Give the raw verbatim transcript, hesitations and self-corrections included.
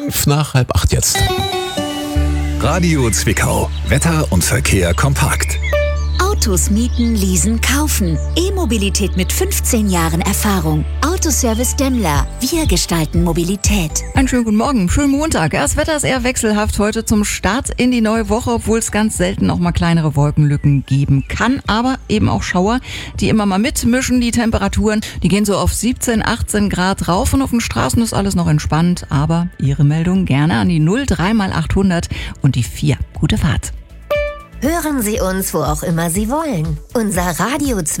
Fünf nach halb acht jetzt. Radio Zwickau. Wetter und Verkehr kompakt. Autos mieten, leasen, kaufen. E-Mobilität mit fünfzehn Jahren Erfahrung. Autoservice Demmler. Wir gestalten Mobilität. Einen schönen guten Morgen, schönen Montag. Das Wetter ist eher wechselhaft heute zum Start in die neue Woche, obwohl es ganz selten noch mal kleinere Wolkenlücken geben kann. Aber eben auch Schauer, die immer mal mitmischen. Die Temperaturen, die gehen so auf siebzehn, achtzehn Grad rauf und auf den Straßen ist alles noch entspannt. Aber Ihre Meldung gerne an die null drei mal achthundert und die vier. Gute Fahrt. Hören Sie uns, wo auch immer Sie wollen. Unser Radio